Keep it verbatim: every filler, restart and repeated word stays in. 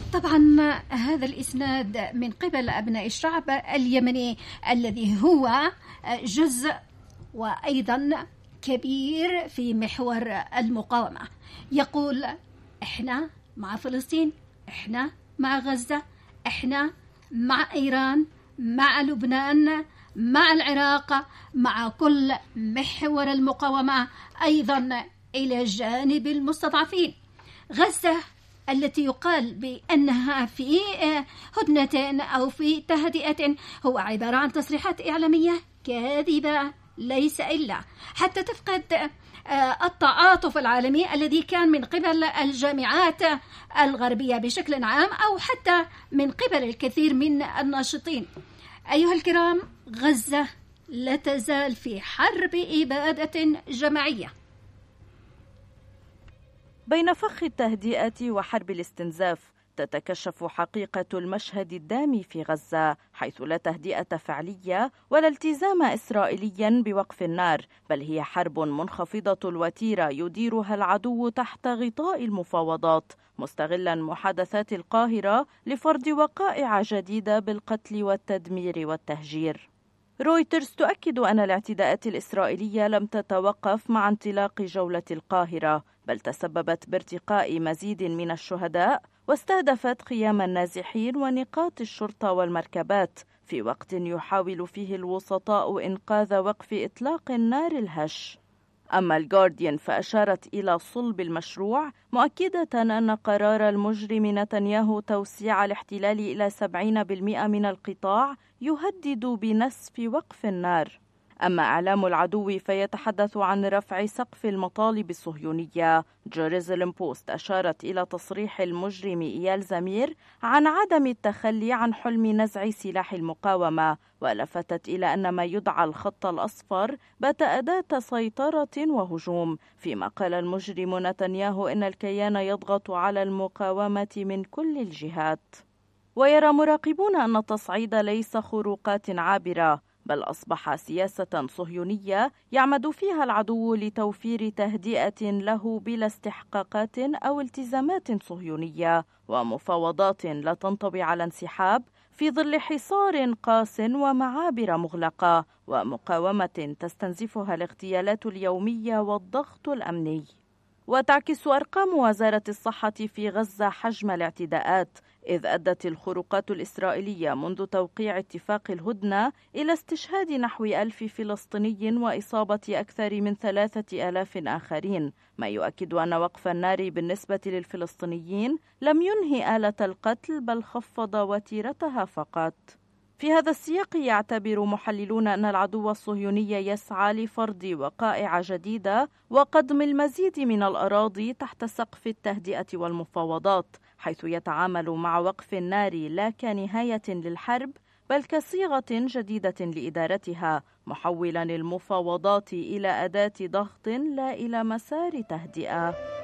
طبعا هذا الإسناد من قبل أبناء الشعب اليمني الذي هو جزء وأيضا كبير في محور المقاومة. يقول إحنا مع فلسطين، إحنا مع غزة، إحنا مع إيران، مع لبنان، مع العراق، مع كل محور المقاومة، أيضا إلى جانب المستضعفين. غزة التي يقال بأنها في هدنة أو في تهدئة هو عبارة عن تصريحات إعلامية كاذبة ليس إلا، حتى تفقد التعاطف العالمي الذي كان من قبل الجامعات الغربية بشكل عام أو حتى من قبل الكثير من الناشطين. أيها الكرام، غزة لا تزال في حرب إبادة جماعية. بين فخ التهدئة وحرب الاستنزاف تتكشف حقيقة المشهد الدامي في غزة، حيث لا تهدئة فعلية ولا التزام إسرائيليا بوقف النار، بل هي حرب منخفضة الوتيرة يديرها العدو تحت غطاء المفاوضات، مستغلا محادثات القاهرة لفرض وقائع جديدة بالقتل والتدمير والتهجير. رويترز تؤكد أن الاعتداءات الإسرائيلية لم تتوقف مع انطلاق جولة القاهرة، بل تسببت بارتقاء مزيد من الشهداء واستهدفت خيام النازحين ونقاط الشرطة والمركبات، في وقت يحاول فيه الوسطاء إنقاذ وقف إطلاق النار الهش. أما الجارديان فأشارت إلى صلب المشروع، مؤكدة أن قرار المجرم نتنياهو توسيع الاحتلال إلى سبعين بالمئة من القطاع يهدد بنسف وقف النار. أما إعلام العدو فيتحدث عن رفع سقف المطالب الصهيونية. جيروزاليم بوست أشارت إلى تصريح المجرم إيال زمير عن عدم التخلي عن حلم نزع سلاح المقاومة، ولفتت إلى أن ما يدعى الخط الأصفر بات أداة سيطرة وهجوم، فيما قال المجرم نتنياهو إن الكيان يضغط على المقاومة من كل الجهات. ويرى مراقبون أن التصعيد ليس خروقات عابرة، بل أصبح سياسة صهيونية يعمد فيها العدو لتوفير تهدئة له بلا استحقاقات أو التزامات صهيونية، ومفاوضات لا تنطوي على انسحاب في ظل حصار قاس ومعابر مغلقة، ومقاومة تستنزفها الاغتيالات اليومية والضغط الأمني. وتعكس أرقام وزارة الصحة في غزة حجم الاعتداءات، إذ أدت الخروقات الإسرائيلية منذ توقيع اتفاق الهدنة إلى استشهاد نحو ألف فلسطيني وإصابة أكثر من ثلاثة آلاف آخرين، ما يؤكد أن وقف النار بالنسبة للفلسطينيين لم ينهي آلة القتل بل خفض وتيرتها فقط. في هذا السياق يعتبر محللون أن العدو الصهيوني يسعى لفرض وقائع جديدة وقضم المزيد من الأراضي تحت سقف التهدئة والمفاوضات، حيث يتعامل مع وقف النار لا كنهاية للحرب بل كصيغة جديدة لإدارتها، محولا المفاوضات إلى أداة ضغط لا إلى مسار تهدئة.